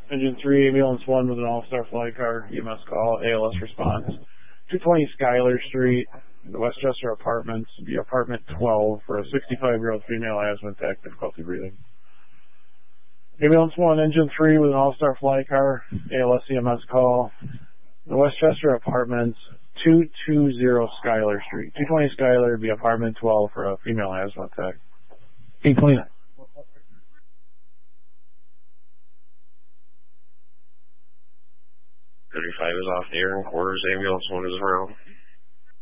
Engine 3, ambulance 1 with an all-star flight car, EMS call, ALS response. 220 Schuyler Street, the Westchester Apartments, be apartment 12 for a 65-year-old female asthma attack, difficulty breathing. Ambulance 1, engine 3 with an all-star flight car, ALS EMS call, the Westchester Apartments, 220 Schuyler Street. 220 Schuyler, be apartment 12 for a female asthma attack. 829. 35 is off the air and quarters, ambulance 1 is around.